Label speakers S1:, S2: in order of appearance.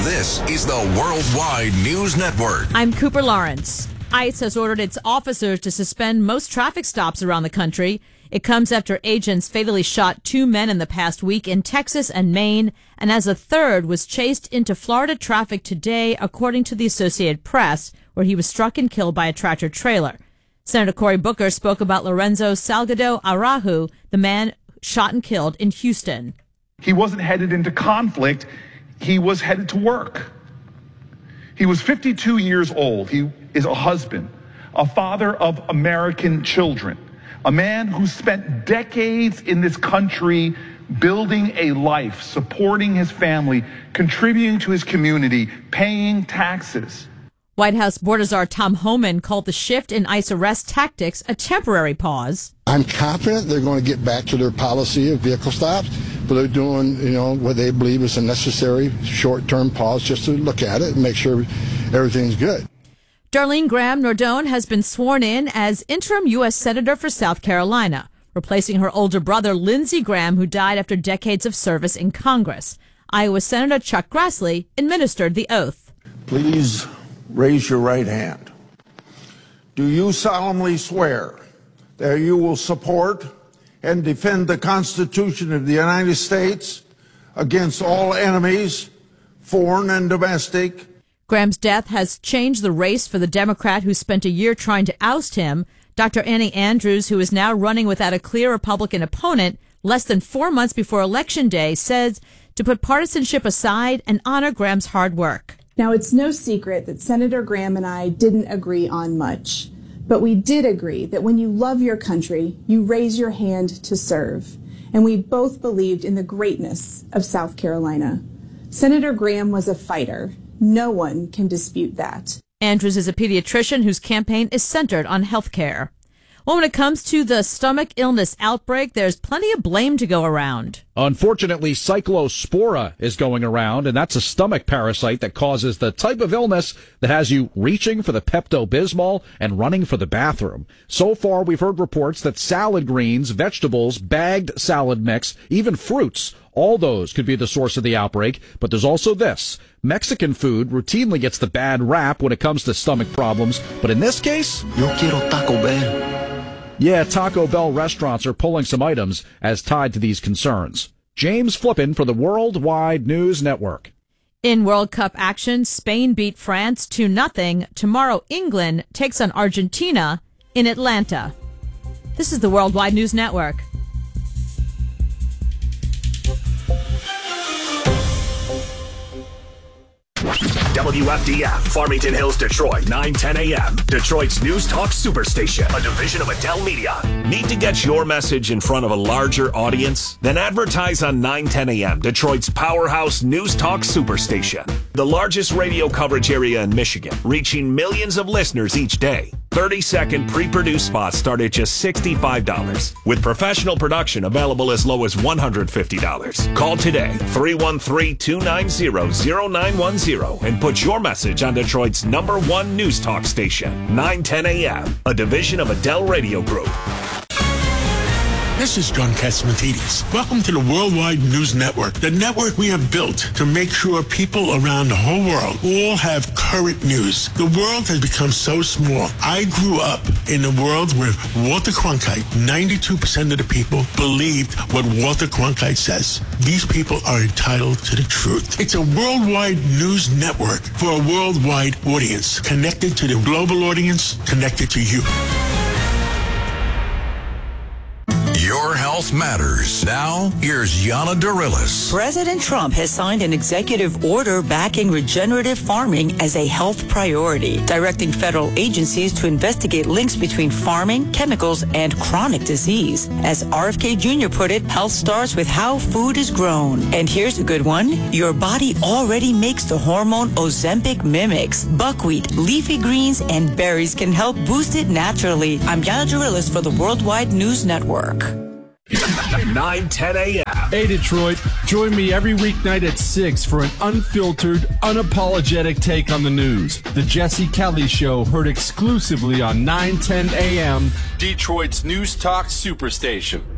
S1: This is the Worldwide News Network.
S2: I'm Cooper Lawrence. ICE has ordered its officers to suspend most traffic stops around the country. It comes after agents fatally shot 2 men in the past week in Texas and Maine, and as a third was chased into Florida traffic today, according to the Associated Press, where he was struck and killed by a tractor trailer. Senator Cory Booker spoke about Lorenzo Salgado Araujo, the man shot and killed in Houston.
S3: He wasn't headed into conflict. He was headed to work. He was 52 years old. He is a husband, a father of American children, a man who spent decades in this country building a life, supporting his family, contributing to his community, paying taxes.
S2: White House Border Czar Tom Homan called the shift in ICE arrest tactics a temporary pause.
S4: I'm confident they're going to get back to their policy of vehicle stops, but they're doing, what they believe is a necessary short-term pause just to look at it and make sure everything's good.
S2: Darlene Graham Nordone has been sworn in as interim U.S. Senator for South Carolina, replacing her older brother Lindsey Graham, who died after decades of service in Congress. Iowa Senator Chuck Grassley administered the oath.
S5: Please raise your right hand. Do you solemnly swear that you will support and defend the Constitution of the United States against all enemies, foreign and domestic?
S2: Graham's death has changed the race for the Democrat who spent a year trying to oust him. Dr. Annie Andrews, who is now running without a clear Republican opponent less than 4 months before Election Day, says to put partisanship aside and honor Graham's hard work.
S6: Now, it's no secret that Senator Graham and I didn't agree on much, but we did agree that when you love your country, you raise your hand to serve. And we both believed in the greatness of South Carolina. Senator Graham was a fighter. No one can dispute that.
S2: Andrews is a pediatrician whose campaign is centered on health care. Well, when it comes to the stomach illness outbreak, there's plenty of blame to go around.
S7: Unfortunately, Cyclospora is going around, and that's a stomach parasite that causes the type of illness that has you reaching for the Pepto-Bismol and running for the bathroom. So far, we've heard reports that salad greens, vegetables, bagged salad mix, even fruits, all those could be the source of the outbreak. But there's also this. Mexican food routinely gets the bad rap when it comes to stomach problems. But in this case,
S8: Yo quiero Taco Bell.
S7: Yeah, Taco Bell restaurants are pulling some items as tied to these concerns. James Flippin for the Worldwide News Network.
S2: In World Cup action, Spain beat France 2-0. Tomorrow, England takes on Argentina in Atlanta. This is the Worldwide News Network.
S9: WFDF, Farmington Hills, Detroit, 9:10 a.m. Detroit's News Talk Superstation, a division of Adele Media. Need to get your message in front of a larger audience? Then advertise on 9:10 a.m. Detroit's powerhouse News Talk Superstation. The largest radio coverage area in Michigan, reaching millions of listeners each day. 30-second pre-produced spots start at just $65, with professional production available as low as $150. Call today, 313-290-0910, and put your message on Detroit's #1 news talk station, 910 a.m., a division of Adele Radio Group.
S10: This is John Catsimatidis. Welcome to the Worldwide News Network, the network we have built to make sure people around the whole world all have current news. The world has become so small. I grew up in a world where Walter Cronkite, 92% of the people believed what Walter Cronkite says. These people are entitled to the truth. It's a worldwide news network for a worldwide audience, connected to the global audience, connected to you.
S1: Your health matters. Now, here's Yana Darilis.
S11: President Trump has signed an executive order backing regenerative farming as a health priority, directing federal agencies to investigate links between farming, chemicals, and chronic disease. As RFK Jr. put it, health starts with how food is grown. And here's a good one. Your body already makes the hormone Ozempic mimics. Buckwheat, leafy greens, and berries can help boost it naturally. I'm Yana Darilis for the Worldwide News Network.
S9: 9:10 a.m.
S12: Hey, Detroit. Join me every weeknight at 6 for an unfiltered, unapologetic take on the news. The Jesse Kelly Show, heard exclusively on 9:10 a.m., Detroit's News Talk Superstation.